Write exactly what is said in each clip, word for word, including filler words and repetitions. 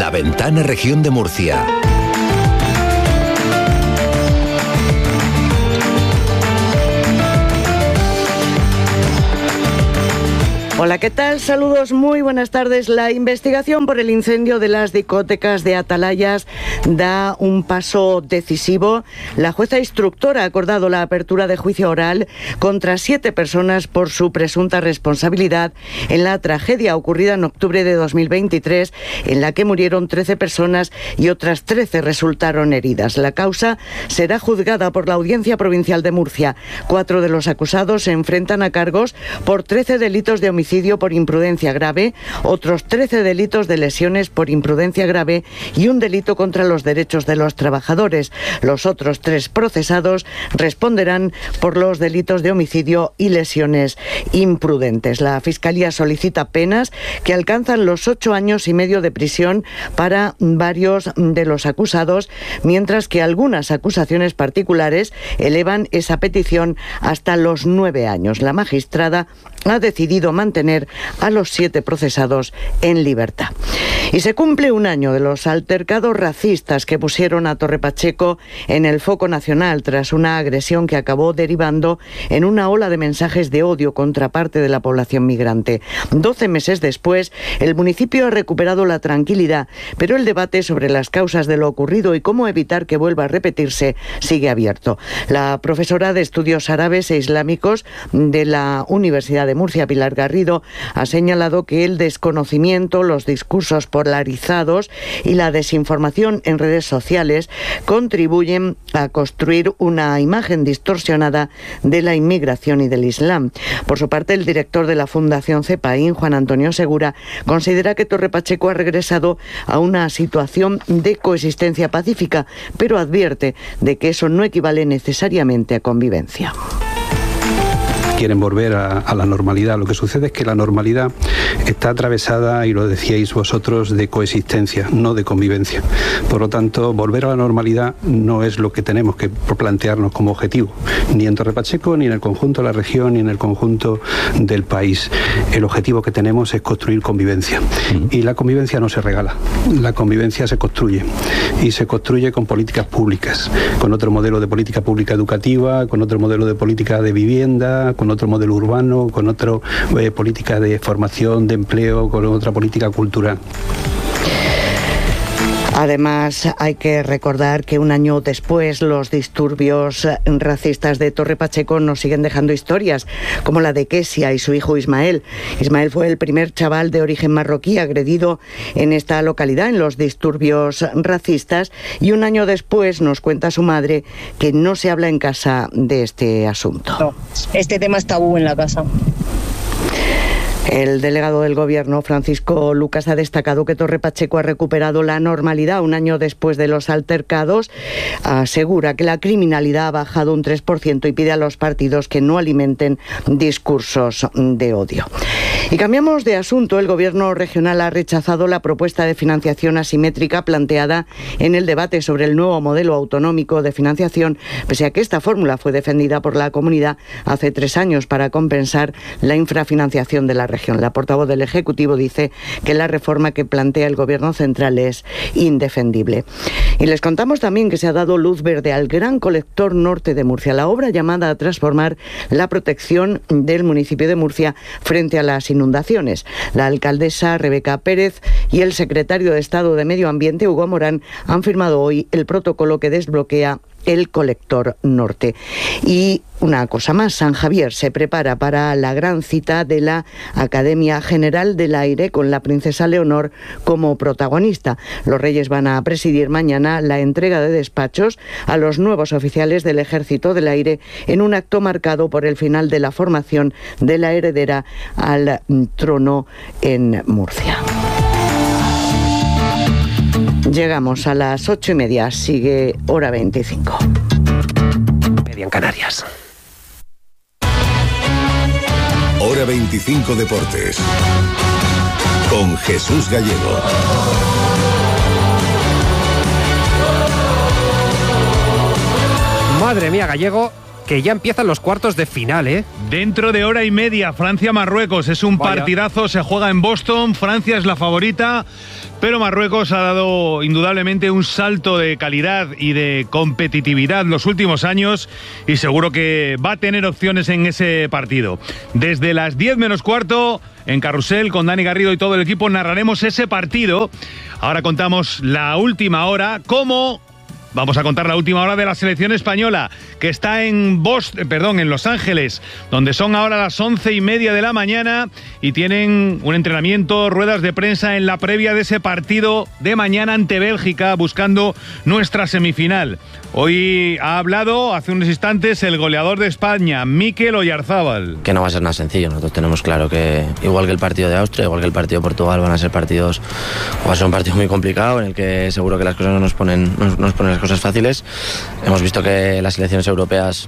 La Ventana Región de Murcia. Hola, ¿qué tal? Saludos, muy buenas tardes. La investigación por el incendio de las discotecas de Atalayas da un paso decisivo. La jueza instructora ha acordado la apertura de juicio oral contra siete personas por su presunta responsabilidad en la tragedia ocurrida en octubre de dos mil veintitrés, en la que murieron trece personas y otras trece resultaron heridas. La causa será juzgada por la Audiencia Provincial de Murcia. Cuatro de los acusados se enfrentan a cargos por trece delitos de homicidio por imprudencia grave, otros trece delitos de lesiones por imprudencia grave y un delito contra los derechos de los trabajadores. Los otros tres procesados responderán por los delitos de homicidio y lesiones imprudentes. La Fiscalía solicita penas que alcanzan los ocho años y medio de prisión para varios de los acusados, mientras que algunas acusaciones particulares elevan esa petición hasta los nueve años. La magistrada ha decidido mantener a los siete procesados en libertad. Y se cumple un año de los altercados racistas que pusieron a Torre Pacheco en el foco nacional tras una agresión que acabó derivando en una ola de mensajes de odio contra parte de la población migrante. Doce meses después, el municipio ha recuperado la tranquilidad, pero el debate sobre las causas de lo ocurrido y cómo evitar que vuelva a repetirse sigue abierto. La profesora de Estudios Árabes e Islámicos de la Universidad de Murcia, Pilar Garrido, ha señalado que el desconocimiento, los discursos polarizados y la desinformación en redes sociales contribuyen a construir una imagen distorsionada de la inmigración y del Islam. Por su parte, el director de la Fundación CEPAIN, Juan Antonio Segura, considera que Torre Pacheco ha regresado a una situación de coexistencia pacífica, pero advierte de que eso no equivale necesariamente a convivencia. Quieren volver a, a la normalidad. Lo que sucede es que la normalidad está atravesada, y lo decíais vosotros, de coexistencia, no de convivencia. Por lo tanto, volver a la normalidad no es lo que tenemos que plantearnos como objetivo, ni en Torre Pacheco, ni en el conjunto de la región, ni en el conjunto del país. El objetivo que tenemos es construir convivencia. Y la convivencia no se regala, la convivencia se construye. Y se construye con políticas públicas, con otro modelo de política pública educativa, con otro modelo de política de vivienda, con otro modelo urbano, con otra eh, política de formación, de empleo, con otra política cultural. Además, hay que recordar que un año después los disturbios racistas de Torre Pacheco nos siguen dejando historias, como la de Kesia y su hijo Ismael. Ismael fue el primer chaval de origen marroquí agredido en esta localidad en los disturbios racistas, y un año después nos cuenta su madre que no se habla en casa de este asunto. No, este tema es tabú en la casa. El delegado del Gobierno, Francisco Lucas, ha destacado que Torre Pacheco ha recuperado la normalidad un año después de los altercados. Asegura que la criminalidad ha bajado un tres por ciento y pide a los partidos que no alimenten discursos de odio. Y cambiamos de asunto. El Gobierno regional ha rechazado la propuesta de financiación asimétrica planteada en el debate sobre el nuevo modelo autonómico de financiación, pese a que esta fórmula fue defendida por la comunidad hace tres años para compensar la infrafinanciación de la región. La portavoz del Ejecutivo dice que la reforma que plantea el Gobierno central es indefendible. Y les contamos también que se ha dado luz verde al Gran Colector Norte de Murcia, la obra llamada a transformar la protección del municipio de Murcia frente a las inundaciones. La alcaldesa Rebeca Pérez y el secretario de Estado de Medio Ambiente, Hugo Morán, han firmado hoy el protocolo que desbloquea el Colector Norte. Y una cosa más, San Javier se prepara para la gran cita de la Academia General del Aire con la princesa Leonor como protagonista. Los Reyes van a presidir mañana la entrega de despachos a los nuevos oficiales del Ejército del Aire en un acto marcado por el final de la formación de la heredera al trono en Murcia. Llegamos a las ocho y media, sigue hora veinticinco. Media en Canarias. Hora veinticinco Deportes. Con Jesús Gallego. Madre mía, Gallego, que ya empiezan los cuartos de final, ¿eh? Dentro de hora y media, Francia-Marruecos. Es un Vaya. partidazo, se juega en Boston. Francia es la favorita, pero Marruecos ha dado indudablemente un salto de calidad y de competitividad los últimos años y seguro que va a tener opciones en ese partido. Desde las diez menos cuarto, en Carrusel, con Dani Garrido y todo el equipo, narraremos ese partido. Ahora contamos la última hora, como... Vamos a contar la última hora de la selección española, que está en Boston, perdón, en Los Ángeles, donde son ahora las once y media de la mañana y tienen un entrenamiento, ruedas de prensa en la previa de ese partido de mañana ante Bélgica, buscando nuestra semifinal. Hoy ha hablado hace unos instantes el goleador de España, Mikel Oyarzábal. Que no va a ser nada sencillo. Nosotros tenemos claro que, igual que el partido de Austria, igual que el partido de Portugal, van a ser partidos, va a ser un partido muy complicado en el que seguro que las cosas no nos ponen, no nos ponen las cosas fáciles. Hemos visto que las selecciones europeas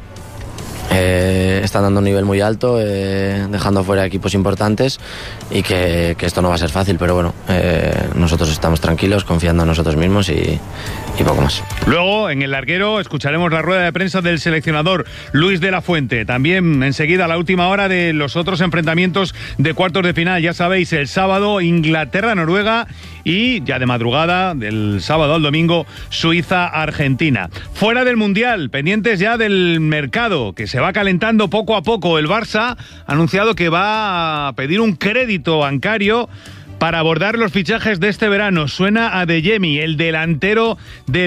eh, están dando un nivel muy alto, eh, dejando fuera equipos importantes y que, que esto no va a ser fácil, pero bueno, eh, nosotros estamos tranquilos, confiando en nosotros mismos y, y poco más. Luego, en el larguero, escucharemos la rueda de prensa del seleccionador Luis de la Fuente. También enseguida la última hora de los otros enfrentamientos de cuartos de final. Ya sabéis, el sábado Inglaterra-Noruega y ya de madrugada, del sábado al domingo, Suiza-Argentina. Fuera del Mundial, pendientes ya del mercado, que se va calentando poco a poco. El Barça ha anunciado que va a pedir un crédito bancario para abordar los fichajes de este verano. Suena a Adeyemi, el delantero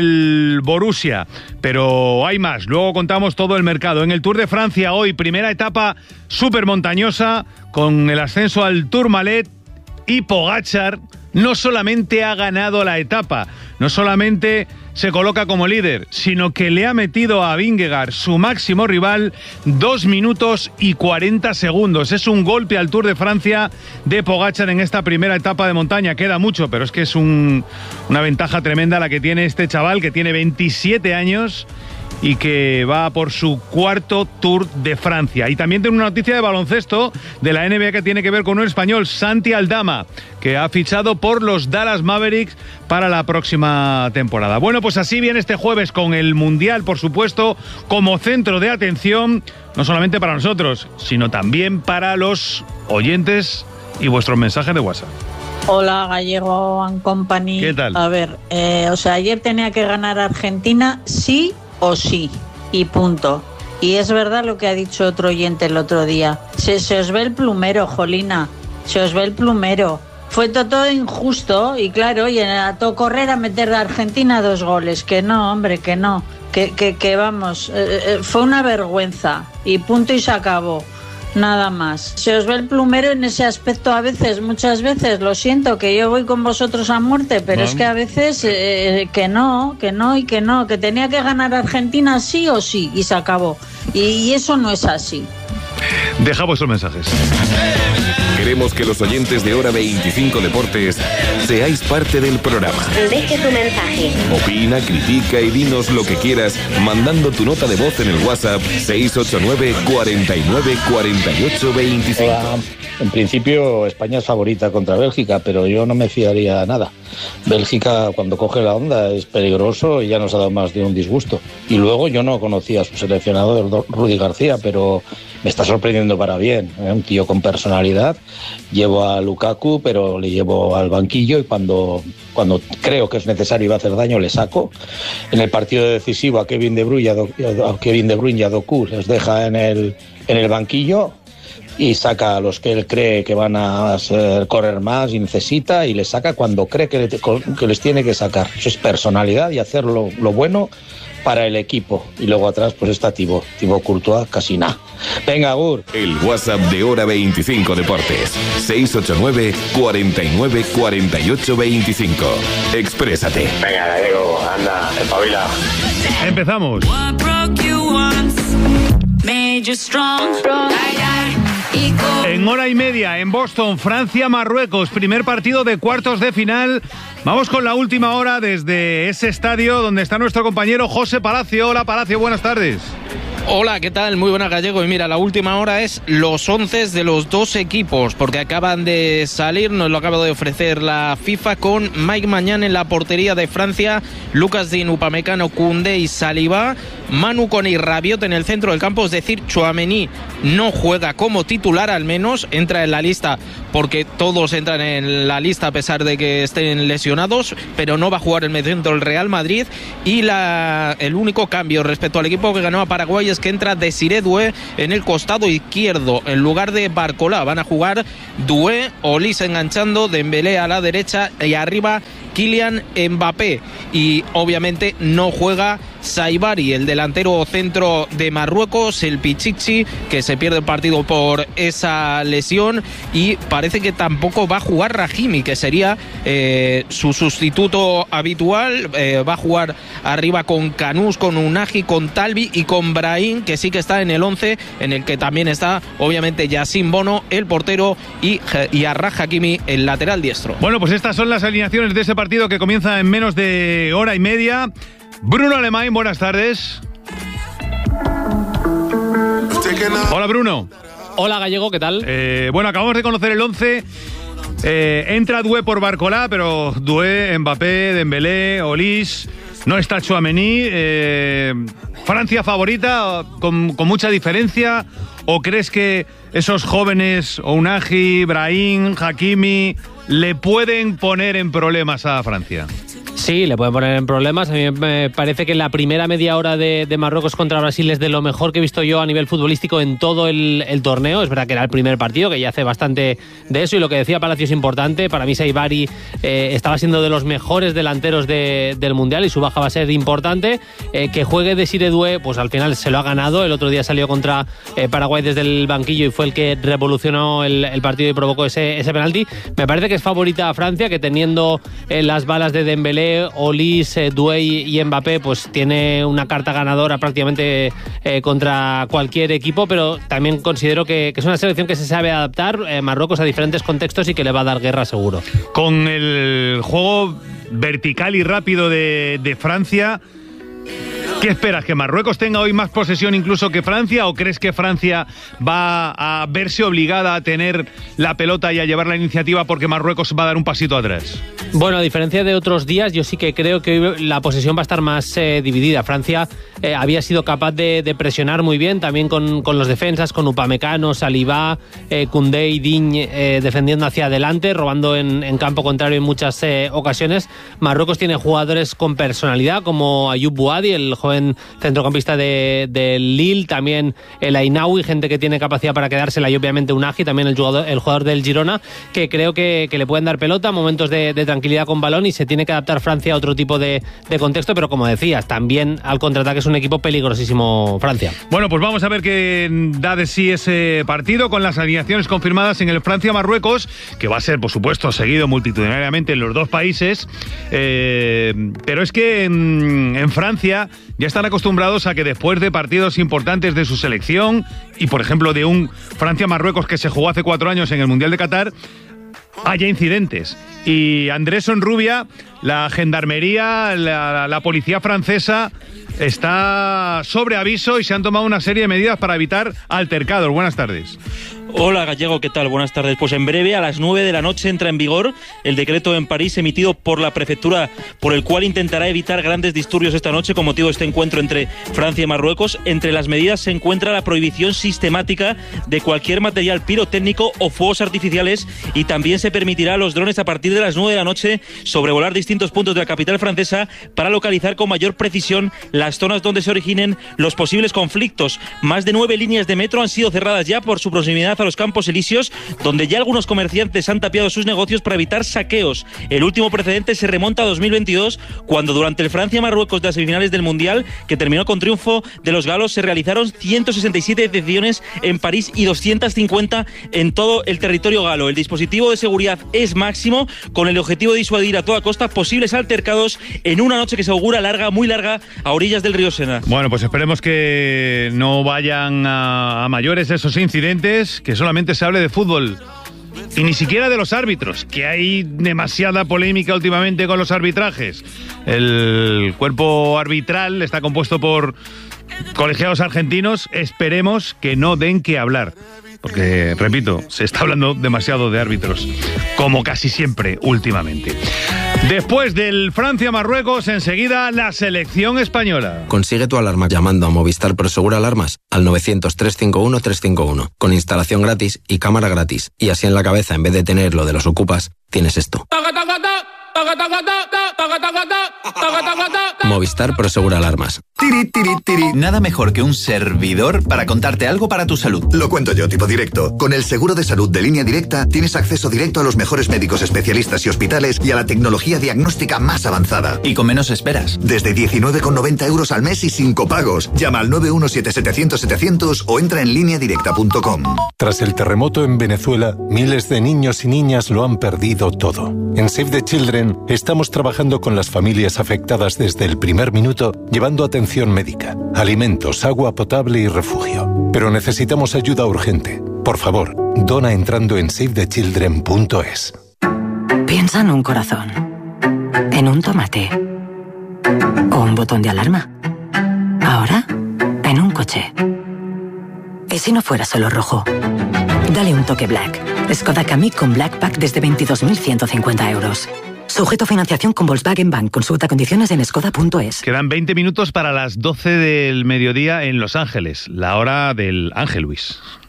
del Borussia. Pero hay más, luego contamos todo el mercado. En el Tour de Francia hoy, primera etapa súper montañosa, con el ascenso al Tourmalet, y Pogačar no solamente ha ganado la etapa, no solamente se coloca como líder, sino que le ha metido a Vingegaard, su máximo rival, dos minutos y cuarenta segundos. Es un golpe al Tour de Francia de Pogačar en esta primera etapa de montaña. Queda mucho, pero es que es un, una ventaja tremenda la que tiene este chaval, que tiene veintisiete años y que va por su cuarto Tour de Francia. Y también tengo una noticia de baloncesto de la N B A que tiene que ver con un español, Santi Aldama, que ha fichado por los Dallas Mavericks para la próxima temporada. Bueno, pues así viene este jueves, con el Mundial, por supuesto, como centro de atención, no solamente para nosotros, sino también para los oyentes y vuestros mensajes de WhatsApp. Hola, Gallego and Company. ¿Qué tal? A ver, eh, o sea, ayer tenía que ganar Argentina, sí o sí, y punto. Y es verdad lo que ha dicho otro oyente el otro día. Se, se os ve el plumero, Jolina, se os ve el plumero. Fue todo, todo injusto y claro, y a todo correr a meter a Argentina dos goles. Que no, hombre, que no. Que, que, que vamos, eh, eh, fue una vergüenza y punto y se acabó. Nada más. Se os ve el plumero en ese aspecto a veces, muchas veces. Lo siento, que yo voy con vosotros a muerte, pero bueno, es que a veces eh, que no, que no y que no, que tenía que ganar Argentina sí o sí y se acabó. Y, y eso no es así. Deja vuestros mensajes. Queremos que los oyentes de Hora veinticinco Deportes seáis parte del programa. Deje tu mensaje. Opina, critica y dinos lo que quieras mandando tu nota de voz en el WhatsApp seis ocho nueve, cuarenta y nueve, cuarenta y ocho, veinticinco. Hola. En principio España es favorita contra Bélgica, pero yo no me fiaría nada. Bélgica, cuando coge la onda, es peligroso y ya nos ha dado más de un disgusto. Y luego yo no conocía a su seleccionador, Rudy García, pero me está sorprendiendo para bien, ¿eh? Un tío con personalidad. Llevo a Lukaku, pero le llevo al banquillo y cuando, cuando creo que es necesario y va a hacer daño, le saco. En el partido decisivo a Kevin De Bruyne, a Kevin De Bruyne y a Doku les deja en el, en el banquillo y saca a los que él cree que van a hacer correr más y necesita, y les saca cuando cree que, le, que les tiene que sacar. Eso es personalidad y hacer lo, lo bueno para el equipo. Y luego atrás pues está Thibaut, Thibaut Courtois, casi nada. Venga, Gur. El WhatsApp de Hora veinticinco Deportes, seis ocho nueve, cuarenta y nueve, cuarenta y ocho, veinticinco. Exprésate. Venga, Gallego, anda, espabila. Empezamos. En hora y media, en Boston, Francia-Marruecos, primer partido de cuartos de final. Vamos con la última hora desde ese estadio donde está nuestro compañero José Palacio. Hola, Palacio, buenas tardes. Hola, ¿qué tal? Muy buenas, Gallego. Y mira, la última hora es los once de los dos equipos, porque acaban de salir, nos lo acaba de ofrecer la FIFA, con Mike Maignan en la portería de Francia, Lucas Digne, Upamecano, Koundé y Saliba, Manu Koné y Rabiot en el centro del campo, es decir, Tchouaméni no juega como titular, al menos entra en la lista, porque todos entran en la lista a pesar de que estén lesionados, pero no va a jugar el mediocentro del Real Madrid. Y la, el único cambio respecto al equipo que ganó a Paraguay es que entra Desiré Doué en el costado izquierdo en lugar de Barcola. Van a jugar Doué, Olise enganchando, Dembélé a la derecha y arriba Kylian Mbappé. Y obviamente no juega Saibari, el delantero centro de Marruecos, el Pichichi, que se pierde el partido por esa lesión, y parece que tampoco va a jugar Rahimi, que sería eh, su sustituto habitual. Eh, va a jugar arriba con Canús, con Unagi, con Talbi y con Brahim, que sí que está en el once, en el que también está obviamente Yacine Bono, el portero, y, y Arraf Hakimi, el lateral diestro. Bueno, pues estas son las alineaciones de ese partido que comienza en menos de hora y media. Bruno Alemán, buenas tardes. Hola, Bruno. Hola, Gallego, ¿qué tal? Eh, bueno, acabamos de conocer el once. Eh, entra Doué por Barcola, pero Doué, Mbappé, Dembélé, Olise, no está Tchouaméni. Eh, ¿Francia favorita con, con mucha diferencia? ¿O crees que esos jóvenes, Unagi, Brahim, Hakimi, le pueden poner en problemas a Francia? Sí, le pueden poner en problemas. A mí me parece que la primera media hora de, de Marruecos contra Brasil es de lo mejor que he visto yo a nivel futbolístico en todo el, el torneo. Es verdad que era el primer partido, que ya hace bastante de eso, y lo que decía Palacio es importante. Para mí Saibari eh, estaba siendo de los mejores delanteros de, del Mundial, y su baja va a ser importante. Eh, que juegue Desiré Doué, pues al final se lo ha ganado. El otro día salió contra eh, Paraguay desde el banquillo y fue el que revolucionó el, el partido y provocó ese, ese penalti. Me parece que es favorita a Francia, que teniendo eh, las balas de Dembélé, Olise, Doué y Mbappé, pues tiene una carta ganadora prácticamente eh, contra cualquier equipo, pero también considero que, que es una selección que se sabe adaptar, eh, Marruecos, a diferentes contextos, y que le va a dar guerra seguro. Con el juego vertical y rápido de, de Francia, ¿qué esperas? ¿Que Marruecos tenga hoy más posesión incluso que Francia, o crees que Francia va a verse obligada a tener la pelota y a llevar la iniciativa porque Marruecos va a dar un pasito atrás? Bueno, a diferencia de otros días, yo sí que creo que hoy la posesión va a estar más eh, dividida. Francia eh, había sido capaz de, de presionar muy bien, también con, con los defensas, con Upamecano, Saliba, eh, Koundé y Digne eh, defendiendo hacia adelante, robando en, en campo contrario en muchas eh, ocasiones. Marruecos tiene jugadores con personalidad, como Ayoub Bouadi, el joven centrocampista de, de Lille, también el Ainaoui, gente que tiene capacidad para quedársela, y obviamente Unagi, también el jugador, el jugador del Girona, que creo que, que le pueden dar pelota, momentos de, de tranquilidad con balón, y se tiene que adaptar Francia a otro tipo de, de contexto, pero como decías, también al contraataque es un equipo peligrosísimo Francia. Bueno, pues vamos a ver qué da de sí ese partido, con las alineaciones confirmadas en el Francia-Marruecos, que va a ser, por supuesto, seguido multitudinariamente en los dos países, eh, pero es que en, en Francia ya están acostumbrados a que después de partidos importantes de su selección, y por ejemplo de un Francia-Marruecos que se jugó hace cuatro años en el Mundial de Qatar, haya incidentes. Y Andrés Onrubia, la gendarmería, la, la policía francesa está sobre aviso y se han tomado una serie de medidas para evitar altercados. Buenas tardes. Hola, Gallego, ¿qué tal? Buenas tardes. Pues en breve, a las nueve de la noche, entra en vigor el decreto en París emitido por la prefectura, por el cual intentará evitar grandes disturbios esta noche con motivo de este encuentro entre Francia y Marruecos. Entre las medidas se encuentra la prohibición sistemática de cualquier material pirotécnico o fuegos artificiales, y también se permitirá a los drones a partir de las nueve de la noche sobrevolar distintos puntos de la capital francesa para localizar con mayor precisión las zonas donde se originen los posibles conflictos. Más de nueve líneas de metro han sido cerradas ya por su proximidad a los Campos Elíseos, donde ya algunos comerciantes han tapiado sus negocios para evitar saqueos. El último precedente se remonta a dos mil veintidós, cuando durante el Francia-Marruecos de las semifinales del Mundial, que terminó con triunfo de los galos, se realizaron ciento sesenta y siete detenciones en París y doscientas cincuenta en todo el territorio galo. El dispositivo de seguridad es máximo, con el objetivo de disuadir a toda costa posibles altercados en una noche que se augura larga, muy larga, a orillas del río Sena. Bueno, pues esperemos que no vayan a, a mayores esos incidentes, que solamente se hable de fútbol y ni siquiera de los árbitros, que hay demasiada polémica últimamente con los arbitrajes. El cuerpo arbitral está compuesto por colegiados argentinos, esperemos que no den que hablar. Porque, repito, se está hablando demasiado de árbitros, como casi siempre últimamente. Después del Francia-Marruecos, enseguida la selección española. Consigue tu alarma llamando a Movistar Prosegur Alarmas al novecientos, trescientos cincuenta y uno, trescientos cincuenta y uno, con instalación gratis y cámara gratis. Y así en la cabeza, en vez de tener lo de los ocupas, tienes esto. Movistar Prosegur Alarmas. Tiri, tiri, tiri. Nada mejor que un servidor para contarte algo para tu salud. Lo cuento yo, tipo directo. Con el seguro de salud de Línea Directa tienes acceso directo a los mejores médicos especialistas y hospitales y a la tecnología diagnóstica más avanzada. Y con menos esperas. Desde diecinueve con noventa euros al mes y sin copagos. Llama al nueve uno siete setecientos setecientos o entra en línea directa punto com. Tras el terremoto en Venezuela, miles de niños y niñas lo han perdido todo. En Save the Children estamos trabajando con las familias afectadas desde el primer minuto, llevando atención médica, alimentos, agua potable y refugio. Pero necesitamos ayuda urgente. Por favor, dona entrando en save the children punto es. Piensa en un corazón, en un tomate o un botón de alarma. Ahora, en un coche. ¿Y si no fuera solo rojo? Dale un toque Black. Skoda Kamiq con Black Pack desde veintidós mil ciento cincuenta euros. Sujeto a financiación con Volkswagen Bank. Consulta condiciones en skoda punto es. Quedan veinte minutos para las doce del mediodía en Los Ángeles, la hora del Ángel Luis.